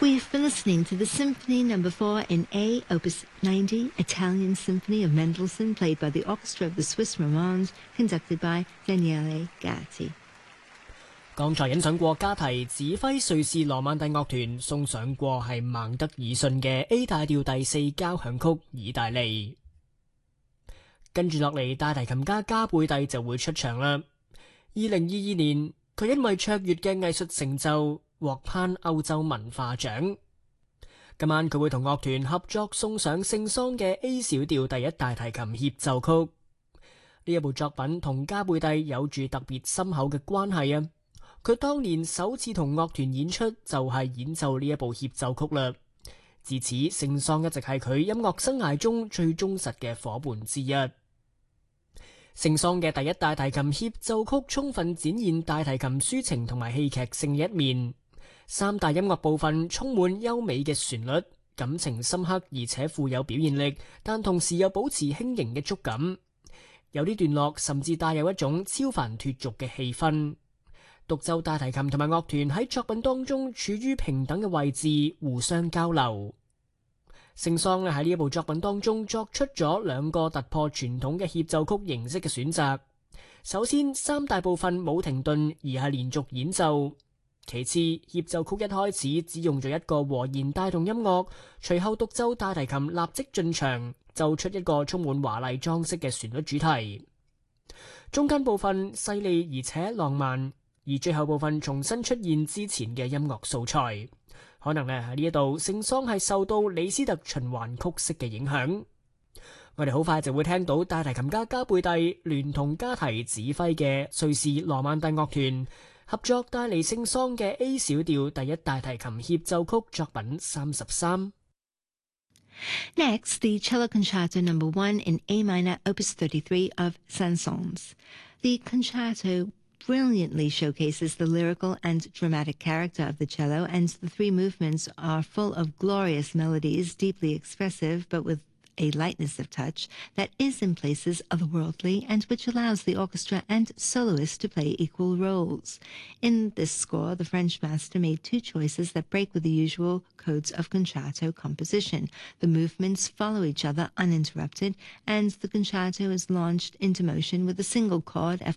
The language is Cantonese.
We've been listening to the Symphony No. 4 in A, Opus 90, Italian Symphony of Mendelssohn, played by the Orchestra of the Swiss Romands, conducted by Daniele Gatti. 剛才欣賞過加提指揮瑞士羅曼蒂樂團送上過係孟德爾遜嘅 A 大調第4交響曲意大利。跟住落嚟，大提琴家加貝蒂就會出場啦。2022年，佢因為卓越嘅藝術成就獲頒歐洲文化獎。今晚佢會同樂團合作送上聖桑嘅 A 小調第1大提琴協奏曲。呢一部作品同加貝蒂有住特別深厚嘅關係啊！佢當年首次同樂團演出就係演奏呢一部協奏曲啦。自此，聖桑一直係佢音樂生涯中最忠實嘅夥伴之一。聖桑嘅第1大提琴協奏曲充分展現大提琴抒情同埋戲劇性嘅一面。3大音樂部分充滿優美嘅旋律，感情深刻而且富有表現力，但同時又保持輕盈嘅觸感。有啲段落甚至帶有一種超凡脫俗嘅氣氛。獨奏大提琴同埋樂團喺作品當中處於平等嘅位置，互相交流。聖桑喺呢一部作品當中作出咗2個突破傳統嘅協奏曲形式嘅選擇。首先，3大部分冇停頓而係連續演奏。其次，協奏曲一開始只用咗一個和弦帶動音樂，隨後獨奏大提琴立即進場，奏出一個充滿華麗裝飾嘅旋律主題。中間部分細膩而且浪漫，而最後部分重新出現之前嘅音樂素材。可能喺呢一度，聖桑係受到李斯特循環曲式嘅影響。我哋好快就會聽到大提琴家加貝蒂聯同加提指揮嘅瑞士羅曼蒂樂團合作帶嚟聖桑嘅 A 小調第1大提琴協奏曲作品33。 Next, the Cello Concerto No. 1 in A minor, Opus 33 of Saint-Saëns. The concerto brilliantly showcases the lyrical and dramatic character of the cello, and the 3 movements are full of glorious melodies, deeply expressive, but with a lightness of touch that is in places otherworldly and which allows the orchestra and soloist to play equal roles. In this score, the French master made 2 choices that break with the usual codes of concerto composition. The movements follow each other uninterrupted, and the concerto is launched into motion with a single chord